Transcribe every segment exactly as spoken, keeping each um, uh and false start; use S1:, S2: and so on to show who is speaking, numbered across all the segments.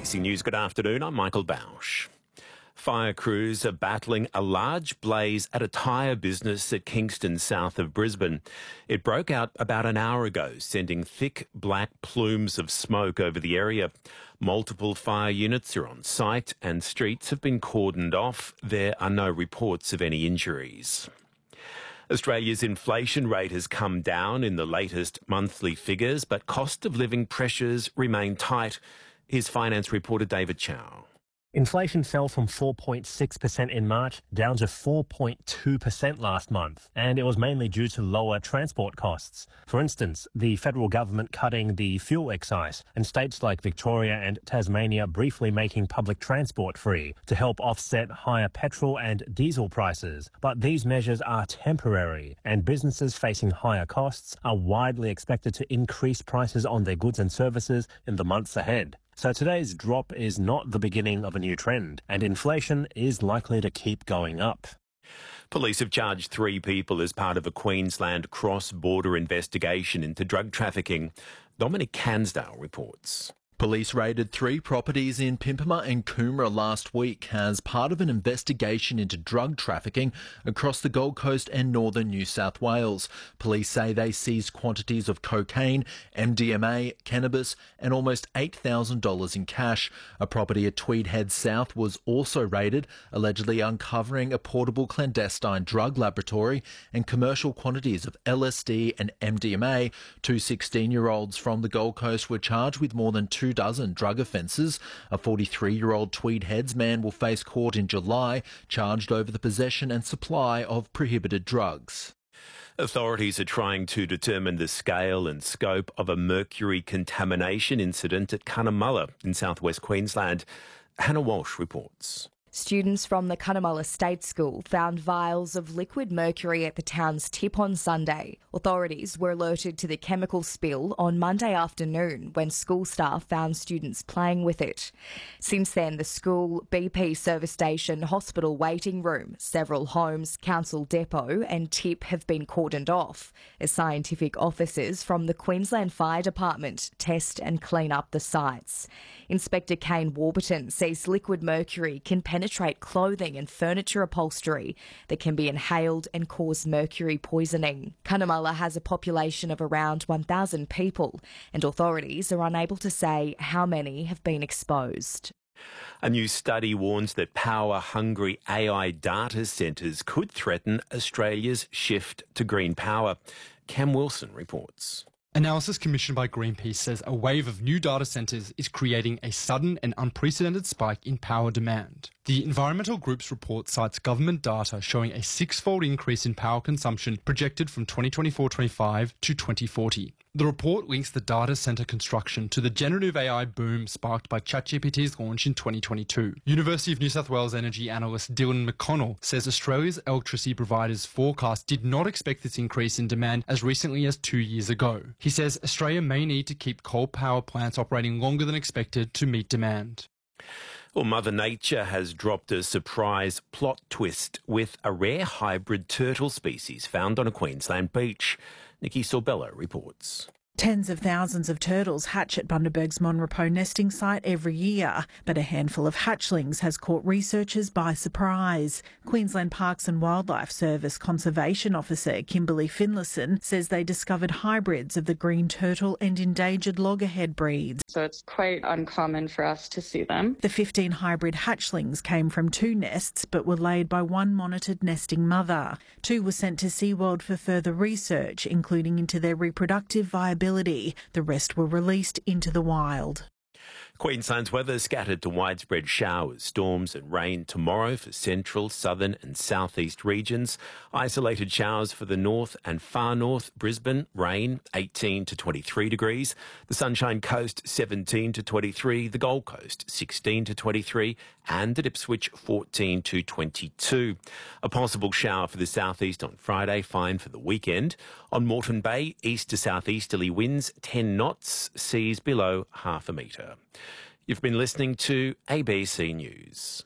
S1: C News, good afternoon. I'm Michael Bausch. Fire crews are battling a large blaze at a tyre business at Kingston, south of Brisbane. It broke out about an hour ago, sending thick black plumes of smoke over the area. Multiple fire units are on site and streets have been cordoned off. There are no reports of any injuries. Australia's inflation rate has come down in the latest monthly figures, but cost of living pressures remain tight. Here's finance reporter David Chow.
S2: Inflation fell from four point six percent in March down to four point two percent last month, and it was mainly due to lower transport costs. For instance, the federal government cutting the fuel excise and states like Victoria and Tasmania briefly making public transport free to help offset higher petrol and diesel prices. But these measures are temporary, and businesses facing higher costs are widely expected to increase prices on their goods and services in the months ahead. So today's drop is not the beginning of a new trend, and inflation is likely to keep going up.
S1: Police have charged three people as part of a Queensland cross-border investigation into drug trafficking. Dominic Cansdale reports.
S3: Police raided three properties in Pimpama and Coomera last week as part of an investigation into drug trafficking across the Gold Coast and northern New South Wales. Police say they seized quantities of cocaine, M D M A, cannabis and almost eight thousand dollars in cash. A property at Tweed Head South was also raided, allegedly uncovering a portable clandestine drug laboratory and commercial quantities of L S D and M D M A. Two sixteen-year-olds from the Gold Coast were charged with more than two dozen drug offences. A forty-three-year-old Tweed Heads man will face court in July, charged over the possession and supply of prohibited drugs.
S1: Authorities are trying to determine the scale and scope of a mercury contamination incident at Cunnamulla in southwest Queensland. Hannah Walsh reports.
S4: Students from the Cunnamulla State School found vials of liquid mercury at the town's tip on Sunday. Authorities were alerted to the chemical spill on Monday afternoon when school staff found students playing with it. Since then, the school, B P service station, hospital waiting room, several homes, council depot and tip have been cordoned off as scientific officers from the Queensland Fire Department test and clean up the sites. Inspector Kane Warburton says liquid mercury can penetrate penetrate clothing and furniture upholstery that can be inhaled and cause mercury poisoning. Cunnamulla has a population of around one thousand people, and authorities are unable to say how many have been exposed.
S1: A new study warns that power-hungry A I data centres could threaten Australia's shift to green power. Cam Wilson reports.
S5: Analysis commissioned by Greenpeace says a wave of new data centres is creating a sudden and unprecedented spike in power demand. The environmental group's report cites government data showing a six-fold increase in power consumption projected from twenty twenty-four twenty-five to twenty forty. The report links the data centre construction to the generative A I boom sparked by ChatGPT's launch in twenty twenty-two. University of New South Wales energy analyst Dylan McConnell says Australia's electricity providers' forecast did not expect this increase in demand as recently as two years ago. He says Australia may need to keep coal power plants operating longer than expected to meet demand.
S1: Well, Mother Nature has dropped a surprise plot twist with a rare hybrid turtle species found on a Queensland beach. Nikki Sorbello reports.
S6: Tens of thousands of turtles hatch at Bundaberg's Monrepos nesting site every year, but a handful of hatchlings has caught researchers by surprise. Queensland Parks and Wildlife Service Conservation Officer Kimberly Finlayson says they discovered hybrids of the green turtle and endangered loggerhead breeds.
S7: So it's quite uncommon for us to see them.
S6: The fifteen hybrid hatchlings came from two nests but were laid by one monitored nesting mother. Two were sent to SeaWorld for further research, including into their reproductive viability. The rest were released into the wild.
S1: Queensland's weather scattered to widespread showers, storms and rain tomorrow for central, southern and southeast regions. Isolated showers for the north and far north. Brisbane, rain, eighteen to twenty-three degrees. The Sunshine Coast, seventeen to twenty-three. The Gold Coast, sixteen to twenty-three. And at Ipswich, fourteen to twenty-two. A possible shower for the southeast on Friday, fine for the weekend. On Moreton Bay, east to southeasterly winds, ten knots, seas below half a metre. You've been listening to A B C News.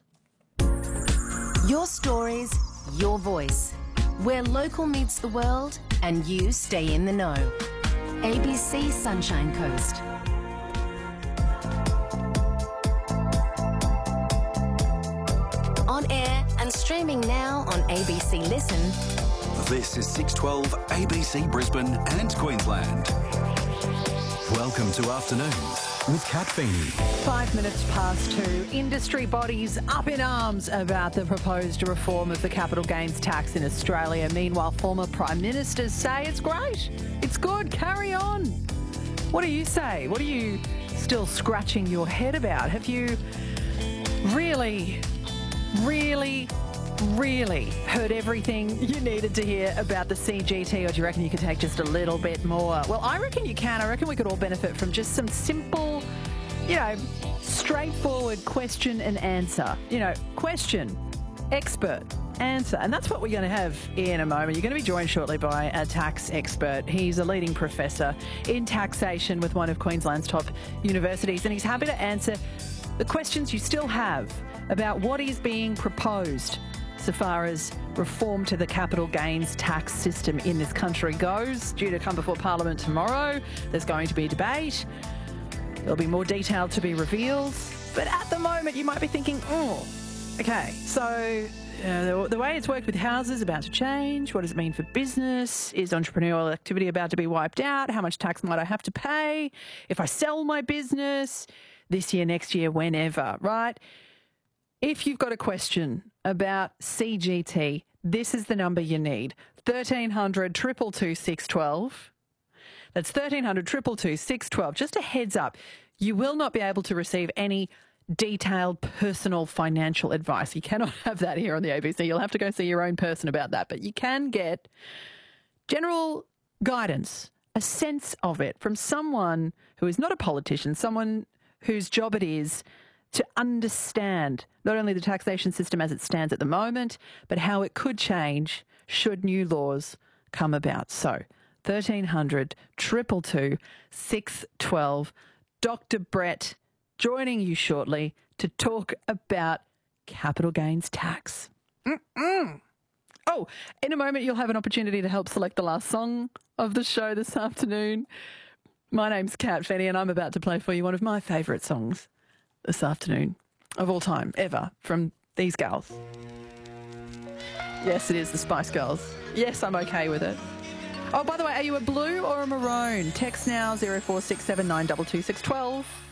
S8: Your stories, your voice. Where local meets the world and you stay in the know. A B C Sunshine Coast. on air and streaming now on A B C Listen.
S9: This is six twelve A B C Brisbane and Queensland. Welcome to Afternoons with Kat Feeney.
S10: Five minutes past two. Industry bodies up in arms about the proposed reform of the capital gains tax in Australia. Meanwhile, former Prime Ministers say it's great, it's good, carry on. What do you say? What are you still scratching your head about? Have you really, really, really heard everything you needed to hear about the C G T, or do you reckon you could take just a little bit more? Well, I reckon you can. I reckon we could all benefit from just some simple, you know, straightforward question and answer. You know, question, expert, answer. And that's what we're going to have in a moment. You're going to be joined shortly by a tax expert. He's a leading professor in taxation with one of Queensland's top universities, and he's happy to answer the questions you still have about what is being proposed so far as reform to the capital gains tax system in this country goes. Due to come before Parliament tomorrow, there's going to be a debate. There'll be more detail to be revealed. But at the moment, you might be thinking, oh, okay, so uh, the, the way it's worked with houses about to change. What does it mean for business? Is entrepreneurial activity about to be wiped out? How much tax might I have to pay if I sell my business this year, next year, whenever, right? If you've got a question about C G T, this is the number you need. thirteen hundred, two two two, six one two. That's thirteen hundred, two two two, six one two. Just a heads up, you will not be able to receive any detailed personal financial advice. You cannot have that here on the A B C. You'll have to go see your own person about that. But you can get general guidance, a sense of it from someone who is not a politician, someone whose job it is to understand not only the taxation system as it stands at the moment, but how it could change should new laws come about. So, thirteen hundred, two two two, six one two. Doctor Brett joining you shortly to talk about capital gains tax. Mm-mm. Oh, in a moment you'll have an opportunity to help select the last song of the show this afternoon. My name's Kat Feeney and I'm about to play for you one of my favourite songs this afternoon, of all time, ever, from these gals. Yes, it is the Spice Girls. Yes, I'm okay with it. Oh, by the way, are you a blue or a maroon? Text now, zero four six seven nine two two six one two.